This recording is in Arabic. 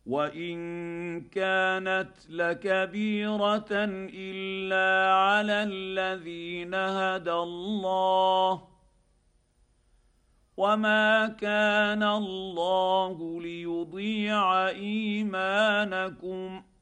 وان كانت لكبيره الا على الذين هدى الله وما كان الله ليضيع ايمانكم